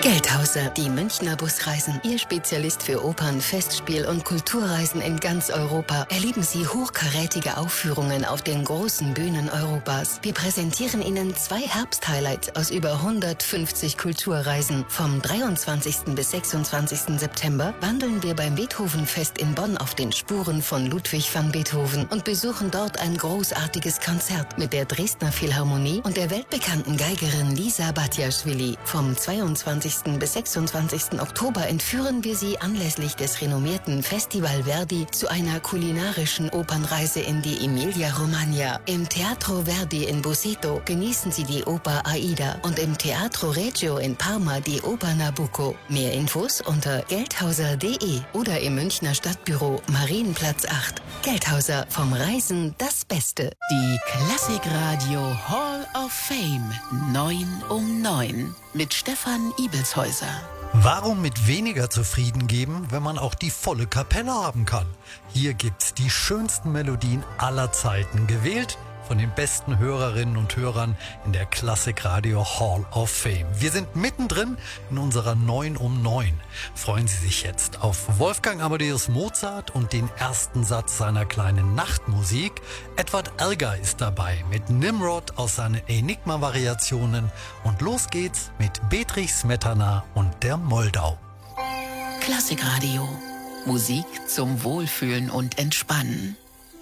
Geldhauser, die Münchner Busreisen. Ihr Spezialist für Opern, Festspiel und Kulturreisen in ganz Europa. Erleben Sie hochkarätige Aufführungen auf den großen Bühnen Europas. Wir präsentieren Ihnen 2 Herbst-Highlights aus über 150 Kulturreisen. Vom 23. bis 26. September wandeln wir beim Beethovenfest in Bonn auf den Spuren von Ludwig van Beethoven und besuchen dort ein großartiges Konzert mit der Dresdner Philharmonie und der weltbekannten Geigerin Lisa Batjaschwili. Vom 22. bis 26. Oktober entführen wir Sie anlässlich des renommierten Festival Verdi zu einer kulinarischen Opernreise in die Emilia-Romagna. Im Teatro Verdi in Busseto genießen Sie die Oper Aida und im Teatro Regio in Parma die Oper Nabucco. Mehr Infos unter geldhauser.de oder im Münchner Stadtbüro Marienplatz 8. Geldhauser, vom Reisen das Beste. Die Klassikradio Hall of Fame 9 um 9 mit Stefan Ibelshäuser. Warum mit weniger zufrieden geben, wenn man auch die volle Kapelle haben kann? Hier gibt's die schönsten Melodien aller Zeiten, gewählt von den besten Hörerinnen und Hörern in der Klassikradio Hall of Fame. Wir sind mittendrin in unserer 9 um 9. Freuen Sie sich jetzt auf Wolfgang Amadeus Mozart und den ersten Satz seiner kleinen Nachtmusik. Edward Elgar ist dabei mit Nimrod aus seinen Enigma-Variationen. Und los geht's mit Bedřich Smetana und der Moldau. Klassikradio. Musik zum Wohlfühlen und Entspannen.